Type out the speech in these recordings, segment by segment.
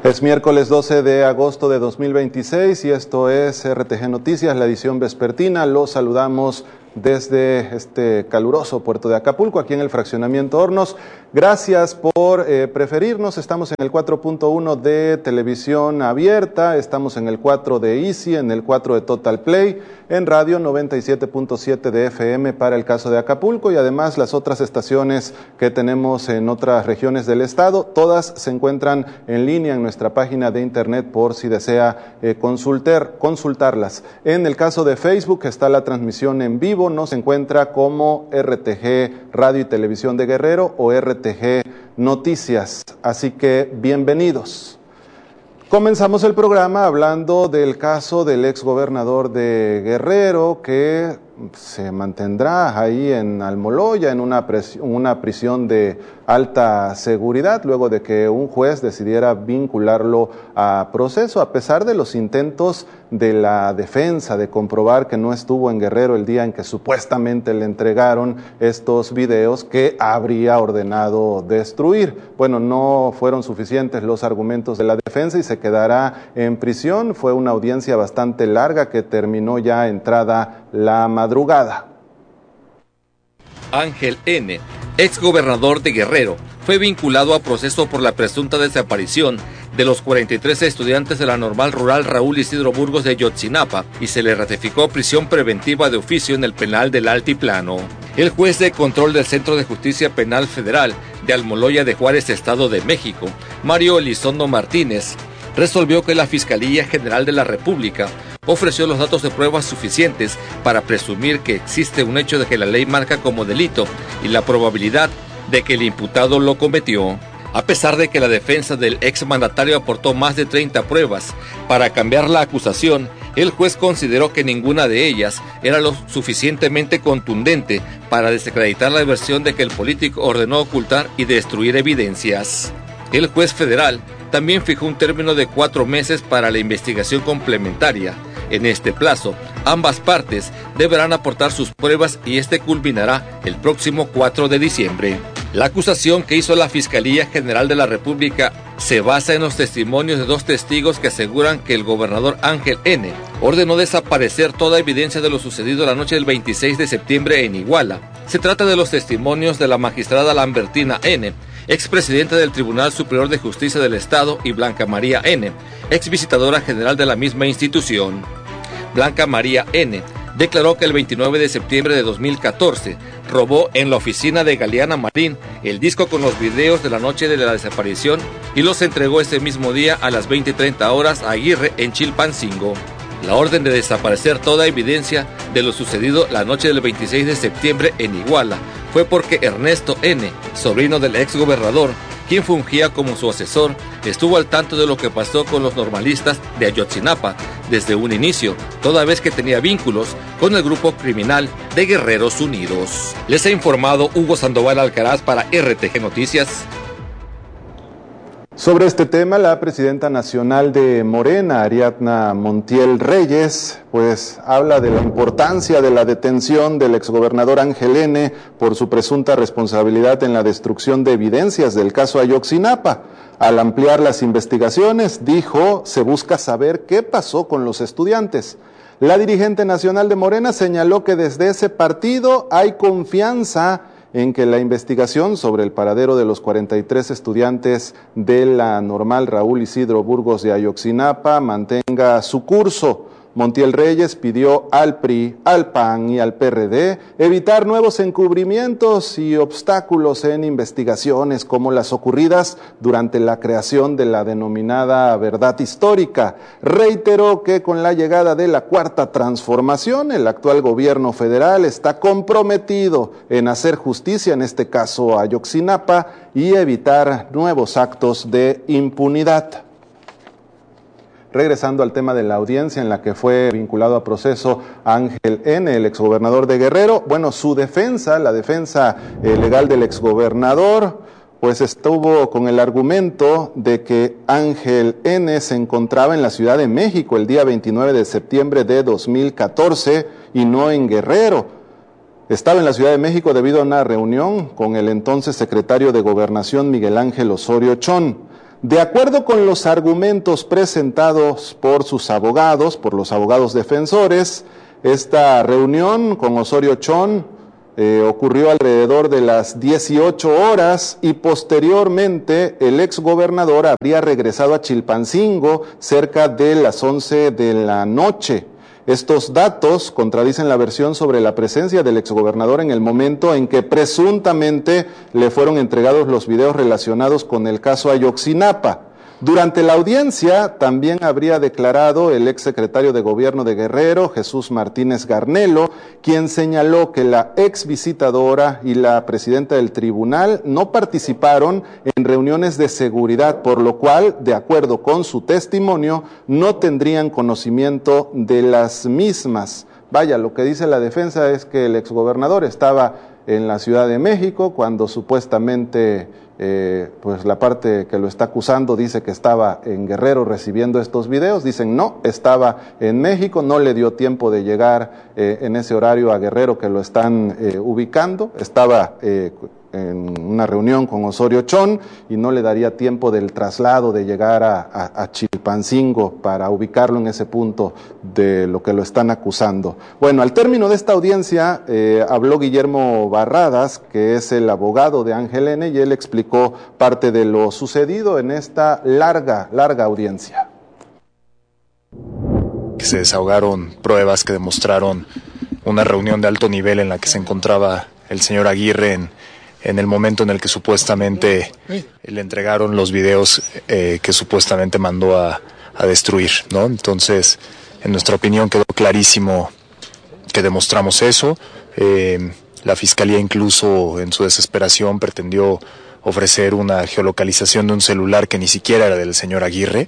Es miércoles 12 de agosto de 2026 y esto es RTG Noticias, la edición vespertina. Los saludamos desde este caluroso puerto de Acapulco, aquí en el fraccionamiento Hornos. Gracias por preferirnos. Estamos en el 4.1 de televisión abierta, estamos en el 4 de Easy, en el 4 de Total Play, en radio 97.7 de FM para el caso de Acapulco y además las otras estaciones que tenemos en otras regiones del estado. Todas se encuentran en línea en nuestra página de internet por si desea consultarlas. En el caso de Facebook está la transmisión en vivo, nos encuentra como RTG Radio y Televisión de Guerrero o RTG Noticias, así que bienvenidos. Comenzamos el programa hablando del caso del exgobernador de Guerrero que se mantendrá ahí en Almoloya, en una prisión de alta seguridad, luego de que un juez decidiera vincularlo a proceso, a pesar de los intentos de la defensa de comprobar que no estuvo en Guerrero el día en que supuestamente le entregaron estos videos que habría ordenado destruir. Bueno, no fueron suficientes los argumentos de la defensa y se quedará en prisión. Fue una audiencia bastante larga que terminó ya entrada la madrugada. Ángel N., exgobernador de Guerrero, fue vinculado a proceso por la presunta desaparición de los 43 estudiantes de la Normal Rural Raúl Isidro Burgos de Ayotzinapa y se le ratificó prisión preventiva de oficio en el penal del Altiplano. El juez de control del Centro de Justicia Penal Federal de Almoloya de Juárez, Estado de México, Mario Elizondo Martínez, resolvió que la Fiscalía General de la República ofreció los datos de pruebas suficientes para presumir que existe un hecho de que la ley marca como delito y la probabilidad de que el imputado lo cometió. A pesar de que la defensa del exmandatario aportó más de 30 pruebas para cambiar la acusación, el juez consideró que ninguna de ellas era lo suficientemente contundente para desacreditar la versión de que el político ordenó ocultar y destruir evidencias. El juez federal también fijó un término de 4 meses para la investigación complementaria. En este plazo, ambas partes deberán aportar sus pruebas y este culminará el próximo 4 de diciembre. La acusación que hizo la Fiscalía General de la República se basa en los testimonios de 2 testigos que aseguran que el gobernador Ángel N. ordenó desaparecer toda evidencia de lo sucedido la noche del 26 de septiembre en Iguala. Se trata de los testimonios de la magistrada Lambertina N., expresidenta del Tribunal Superior de Justicia del Estado, y Blanca María N., exvisitadora general de la misma institución. Blanca María N. declaró que el 29 de septiembre de 2014 robó en la oficina de Galeana Marín el disco con los videos de la noche de la desaparición y los entregó ese mismo día a las 20:30 horas a Aguirre en Chilpancingo. La orden de desaparecer toda evidencia de lo sucedido la noche del 26 de septiembre en Iguala fue porque Ernesto N., sobrino del exgobernador, quien fungía como su asesor, estuvo al tanto de lo que pasó con los normalistas de Ayotzinapa desde un inicio, toda vez que tenía vínculos con el grupo criminal de Guerreros Unidos. Les ha informado Hugo Sandoval Alcaraz para RTG Noticias. Sobre este tema, la presidenta nacional de Morena, Ariadna Montiel Reyes, pues habla de la importancia de la detención del exgobernador Ángel N. por su presunta responsabilidad en la destrucción de evidencias del caso Ayotzinapa. Al ampliar las investigaciones, dijo, se busca saber qué pasó con los estudiantes. La dirigente nacional de Morena señaló que desde ese partido hay confianza en que la investigación sobre el paradero de los 43 estudiantes de la Normal Raúl Isidro Burgos de Ayotzinapa mantenga su curso. Montiel Reyes pidió al PRI, al PAN y al PRD evitar nuevos encubrimientos y obstáculos en investigaciones como las ocurridas durante la creación de la denominada verdad histórica. Reiteró que con la llegada de la Cuarta Transformación, el actual gobierno federal está comprometido en hacer justicia, en este caso a Ayotzinapa, y evitar nuevos actos de impunidad. Regresando al tema de la audiencia en la que fue vinculado a proceso Ángel N., el exgobernador de Guerrero, bueno, su defensa, la defensa legal del exgobernador, pues estuvo con el argumento de que Ángel N. se encontraba en la Ciudad de México el día 29 de septiembre de 2014 y no en Guerrero. Estaba en la Ciudad de México debido a una reunión con el entonces secretario de Gobernación Miguel Ángel Osorio Chón. De acuerdo con los argumentos presentados por sus abogados, por los abogados defensores, esta reunión con Osorio Chong ocurrió alrededor de las 18 horas y posteriormente el exgobernador habría regresado a Chilpancingo cerca de las 11 de la noche. Estos datos contradicen la versión sobre la presencia del exgobernador en el momento en que presuntamente le fueron entregados los videos relacionados con el caso Ayotzinapa. Durante la audiencia también habría declarado el exsecretario de Gobierno de Guerrero, Jesús Martínez Garnelo, quien señaló que la exvisitadora y la presidenta del tribunal no participaron en reuniones de seguridad, por lo cual, de acuerdo con su testimonio, no tendrían conocimiento de las mismas. Vaya, lo que dice la defensa es que el exgobernador estaba en la Ciudad de México cuando supuestamente pues la parte que lo está acusando dice que estaba en Guerrero recibiendo estos videos. Dicen no, estaba en México, no le dio tiempo de llegar en ese horario a Guerrero que lo están ubicando, estaba en una reunión con Osorio Chong y no le daría tiempo del traslado de llegar a Chilpancingo para ubicarlo en ese punto de lo que lo están acusando. Bueno, al término de esta audiencia habló Guillermo Barradas, que es el abogado de Ángel N., y él explicó parte de lo sucedido en esta larga audiencia. Se desahogaron pruebas que demostraron una reunión de alto nivel en la que se encontraba el señor Aguirre en el momento en el que supuestamente le entregaron los videos que supuestamente mandó a destruir, ¿no? Entonces, en nuestra opinión quedó clarísimo que demostramos eso. La Fiscalía incluso en su desesperación pretendió ofrecer una geolocalización de un celular que ni siquiera era del señor Aguirre.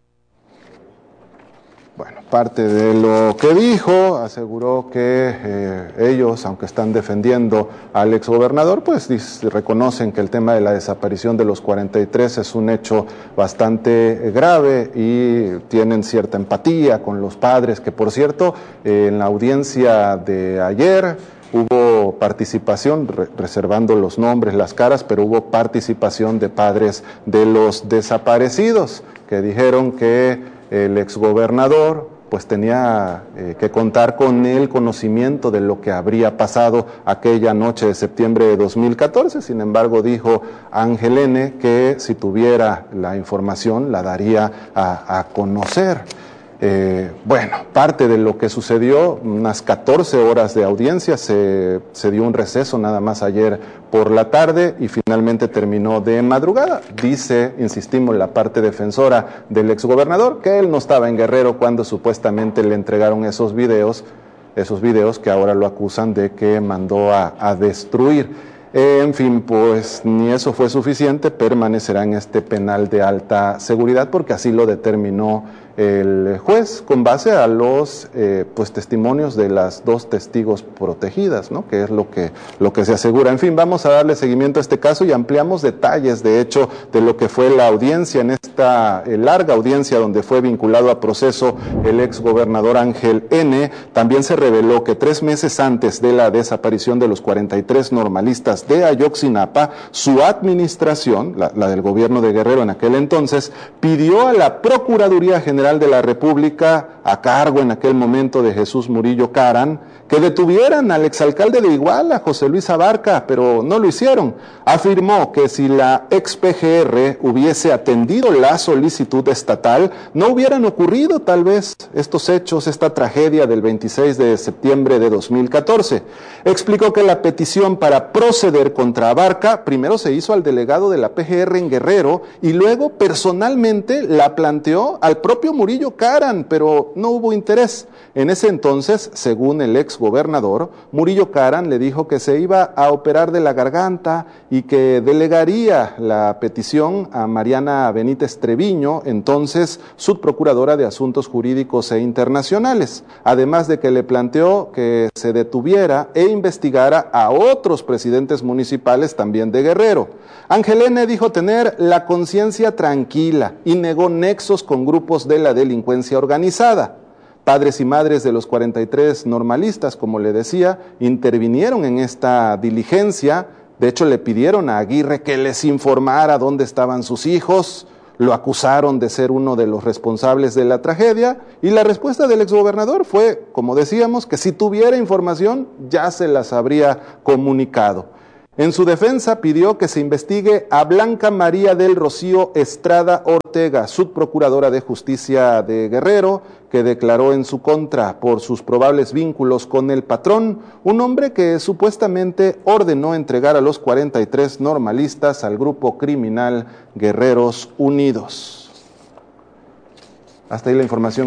Bueno, parte de lo que dijo, aseguró que ellos, aunque están defendiendo al exgobernador, pues reconocen que el tema de la desaparición de los 43 es un hecho bastante grave y tienen cierta empatía con los padres, que por cierto, en la audiencia de ayer hubo participación, reservando los nombres, las caras, pero hubo participación de padres de los desaparecidos, que dijeron que el exgobernador pues tenía que contar con el conocimiento de lo que habría pasado aquella noche de septiembre de 2014. Sin embargo, dijo Ángel N. que si tuviera la información la daría a conocer. Bueno, parte de lo que sucedió, unas 14 horas de audiencia, se dio un receso nada más ayer por la tarde y finalmente terminó de madrugada. Dice, insistimos, la parte defensora del exgobernador que él no estaba en Guerrero cuando supuestamente le entregaron esos videos que ahora lo acusan de que mandó a destruir. En fin, pues ni eso fue suficiente, permanecerá en este penal de alta seguridad porque así lo determinó el juez con base a los pues testimonios de las dos testigos protegidas, ¿no? Que es lo que se asegura. En fin, vamos a darle seguimiento a este caso y ampliamos detalles, de hecho, de lo que fue la audiencia en esta larga audiencia donde fue vinculado a proceso el exgobernador Ángel N. También se reveló que 3 meses antes de la desaparición de los 43 normalistas de Ayotzinapa, su administración, la del gobierno de Guerrero en aquel entonces, pidió a la Procuraduría General de la República, a cargo en aquel momento de Jesús Murillo Caram, que detuvieran al exalcalde de Iguala, José Luis Abarca, pero no lo hicieron. Afirmó que si la ex PGR hubiese atendido la solicitud estatal, no hubieran ocurrido tal vez estos hechos, esta tragedia del 26 de septiembre de 2014. Explicó que la petición para proceder contra Abarca primero se hizo al delegado de la PGR en Guerrero y luego personalmente la planteó al propio Murillo Caram, pero no hubo interés. En ese entonces, según el exgobernador, Murillo Caram le dijo que se iba a operar de la garganta y que delegaría la petición a Mariana Benítez Treviño, entonces subprocuradora de Asuntos Jurídicos e Internacionales, además de que le planteó que se detuviera e investigara a otros presidentes municipales también de Guerrero. Ángel N. dijo tener la conciencia tranquila y negó nexos con grupos de la delincuencia organizada. Padres y madres de los 43 normalistas, como le decía, intervinieron en esta diligencia. De hecho, le pidieron a Aguirre que les informara dónde estaban sus hijos. lo acusaron de ser uno de los responsables de la tragedia, y la respuesta del exgobernador fue, como decíamos, que si tuviera información ya se las habría comunicado. En su defensa pidió que se investigue a Blanca María del Rocío Estrada Ortega, subprocuradora de Justicia de Guerrero, que declaró en su contra por sus probables vínculos con el patrón, un hombre que supuestamente ordenó entregar a los 43 normalistas al grupo criminal Guerreros Unidos. Hasta ahí la información.